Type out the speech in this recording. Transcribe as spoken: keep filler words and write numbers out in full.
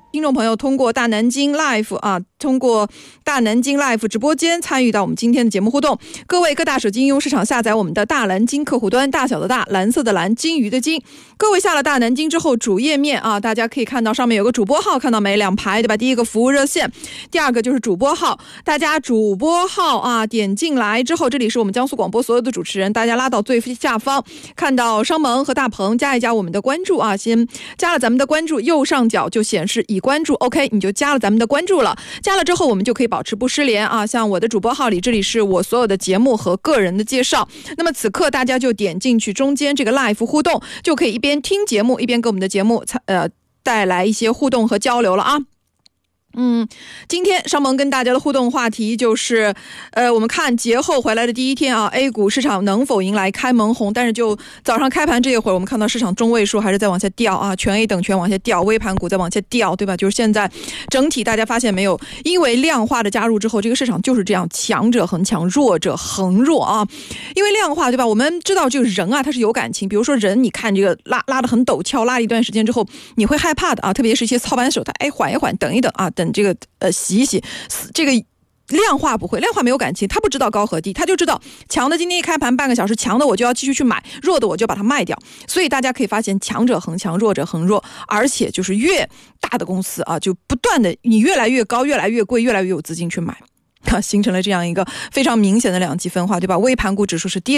听众朋友通过大南京 Live 啊，通过大南京 Live 直播间参与到我们今天的节目互动。各位各大手机应用市场下载我们的大南京客户端，大小的大，蓝色的蓝，金鱼的金。各位下了大南京之后，主页面啊，大家可以看到上面有个主播号，看到没？两排对吧？第一个服务热线，第二个就是主播号。大家主播号啊点进来之后，这里是我们江苏广播所有的主持人，大家拉到最下方，看到商萌和大鹏，加一加我们的关注啊，先加了咱们的关注，右上角就显示已关注 OK， 你就加了咱们的关注了。加了之后我们就可以保持不失联啊。像我的主播号里，这里是我所有的节目和个人的介绍。那么此刻大家就点进去中间这个 live 互动，就可以一边听节目一边给我们的节目呃带来一些互动和交流了啊。嗯，今天商萌跟大家的互动话题就是，呃，我们看节后回来的第一天啊 ，A 股市场能否迎来开门红？但是就早上开盘这一会儿，我们看到市场中位数还是在往下掉啊，全 A 等权往下掉，微盘股在往下掉，对吧？就是现在整体大家发现没有，因为量化的加入之后，这个市场就是这样，强者恒强，弱者恒弱啊。因为量化，对吧？我们知道这个人啊，他是有感情，比如说人，你看这个拉拉得很陡峭，拉了一段时间之后，你会害怕的啊，特别是一些操盘手，他哎缓一缓，等一等啊。等这个呃洗一洗，这个量化不会，量化没有感情，他不知道高和低，他就知道强的今天一开盘半个小时，强的我就要继续去买，弱的我就把它卖掉。所以大家可以发现，强者恒强，弱者恒弱，而且就是越大的公司啊，就不断的你越来越高，越来越贵，越来越有资金去买，形成了这样一个非常明显的两极分化，对吧？微盘股指数是跌。